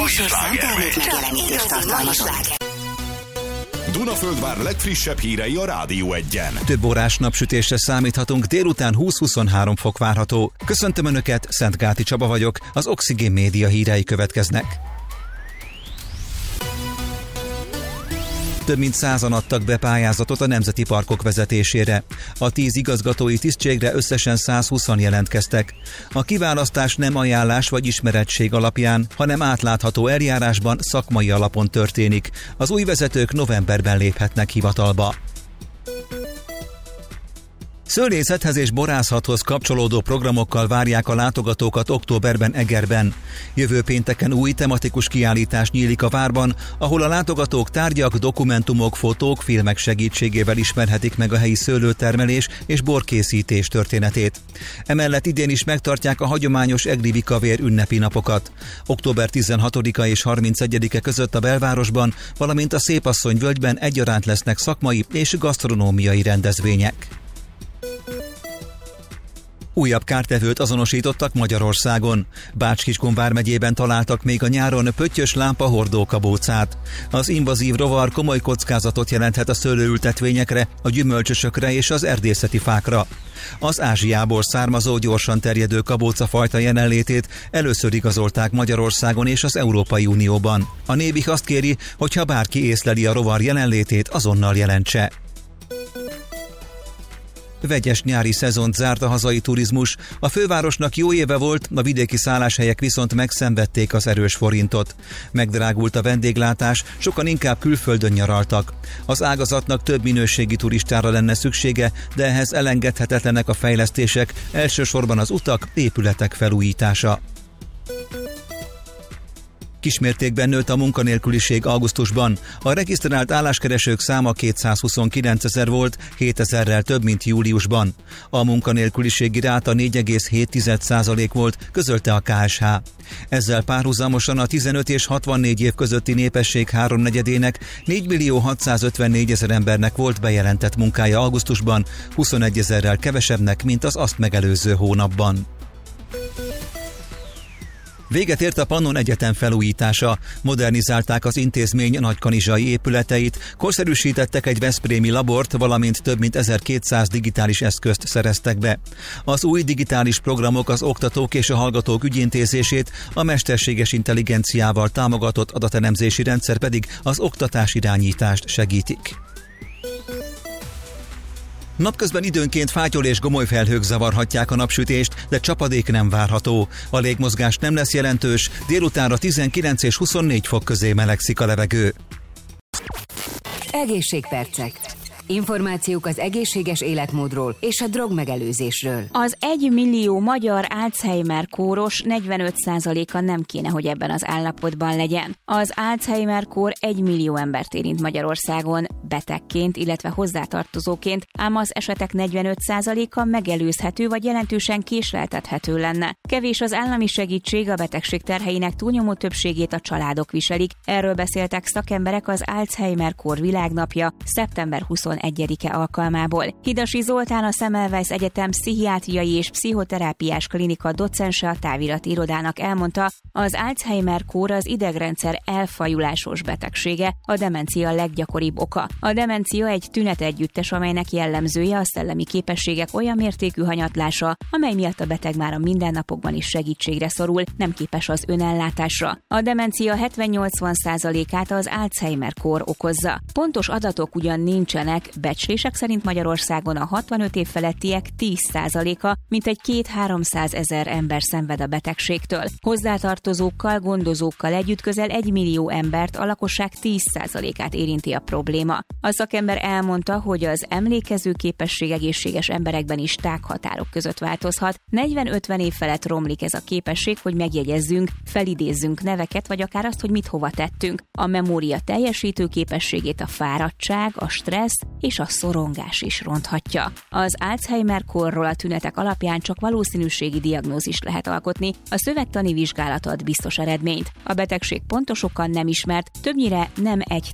Műsorszám termék megjelenítést tartalmaz. Dunaföldvár legfrissebb hírei a Rádió Egyen. Több órás napsütésre számíthatunk, délután 20-23 fok várható. Köszöntöm Önöket, Szentgáti Csaba vagyok, az Oxigén Média hírei következnek. Több mint 100-an adtak be pályázatot a nemzeti parkok vezetésére. A 10 igazgatói tisztségre összesen 120-an jelentkeztek. A kiválasztás nem ajánlás vagy ismerettség alapján, hanem átlátható eljárásban, szakmai alapon történik. Az új vezetők novemberben léphetnek hivatalba. Szőlészethez és borászathoz kapcsolódó programokkal várják a látogatókat októberben Egerben. Jövő pénteken új tematikus kiállítás nyílik a várban, ahol a látogatók tárgyak, dokumentumok, fotók, filmek segítségével ismerhetik meg a helyi szőlőtermelés és borkészítés történetét. Emellett idén is megtartják a hagyományos egri vikavér ünnepi napokat. Október 16-a és 31-e között a belvárosban, valamint a Szépasszony völgyben egyaránt lesznek szakmai és gasztronómiai rendezvények. Újabb kártevőt azonosítottak Magyarországon. Bács-Kiskun vármegyében találtak még a nyáron pöttyös lámpa hordókabócát. Az invazív rovar komoly kockázatot jelenthet a szőlőültetvényekre, a gyümölcsösökre és az erdészeti fákra. Az Ázsiából származó, gyorsan terjedő kabócafajta jelenlétét először igazolták Magyarországon és az Európai Unióban. A Nébih azt kéri, hogy ha bárki észleli a rovar jelenlétét, azonnal jelentse. Vegyes nyári szezont zárt a hazai turizmus. A fővárosnak jó éve volt, a vidéki szálláshelyek viszont megszenvedték az erős forintot. Megdrágult a vendéglátás, sokan inkább külföldön nyaraltak. Az ágazatnak több minőségi turistára lenne szüksége, de ehhez elengedhetetlenek a fejlesztések, elsősorban az utak, épületek felújítása. Kismértékben nőtt a munkanélküliség augusztusban. A regisztrált álláskeresők száma 229 000 volt, 7 000-rel több, mint júliusban. A munkanélküliségi ráta 4,7% volt, közölte a KSH. Ezzel párhuzamosan a 15 és 64 év közötti népesség háromnegyedének, 4 654 000 embernek volt bejelentett munkája augusztusban, 21 000-rel kevesebbnek, mint az azt megelőző hónapban. Véget ért a Pannon Egyetem felújítása, modernizálták az intézmény nagykanizsai épületeit, korszerűsítettek egy veszprémi labort, valamint több mint 1200 digitális eszközt szereztek be. Az új digitális programok az oktatók és a hallgatók ügyintézését, a mesterséges intelligenciával támogatott adatelemzési rendszer pedig az oktatás irányítást segítik. Napközben időnként fátyol és gomoly felhők zavarhatják a napsütést, de csapadék nem várható. A légmozgás nem lesz jelentős, délutánra 19 és 24 fok közé melegszik a levegő. Egészségpercek. Információk az egészséges életmódról és a drogmegelőzésről. Az 1 millió magyar Alzheimer-kóros 45%-a nem kéne, hogy ebben az állapotban legyen. Az Alzheimer-kór 1 millió embert érint Magyarországon betegként, illetve hozzátartozóként, ám az esetek 45%-a megelőzhető vagy jelentősen késleltethető lenne. Kevés az állami segítség, a betegség terheinek túlnyomó többségét a családok viselik. Erről beszéltek szakemberek az Alzheimer-kór világnapja szeptember 21-e alkalmából. Hidasi Zoltán, a Semmelweis Egyetem pszichiátriai és pszichoterápiás klinika docense a távirati irodának elmondta, az Alzheimer-kór az idegrendszer elfajulásos betegsége, a demencia leggyakoribb oka. A demencia egy tünetegyüttes, amelynek jellemzője a szellemi képességek olyan mértékű hanyatlása, amely miatt a beteg már a mindennapokban is segítségre szorul, nem képes az önellátásra. A demencia 70-80%-át az Alzheimer-kór okozza. Pontos adatok ugyan nincsenek, becslések szerint Magyarországon a 65 év felettiek 10%-a, mintegy 200-300 ezer ember szenved a betegségtől. Hozzátartozókkal, gondozókkal együtt közel 1 millió embert, a lakosság 10%-át érinti a probléma. A szakember elmondta, hogy az emlékező képesség egészséges emberekben is tághatárok között változhat. 40-50 év felett romlik ez a képesség, hogy megjegyezzünk, felidézzünk neveket, vagy akár azt, hogy mit hova tettünk. A memória teljesítő képességét a fáradtság, a stressz és a szorongás is ronthatja. Az Alzheimer-kórról a tünetek alapján csak valószínűségi diagnózist lehet alkotni, a szövettani vizsgálat ad biztos eredményt. A betegség pontos oka nem ismert, többnyire nem egy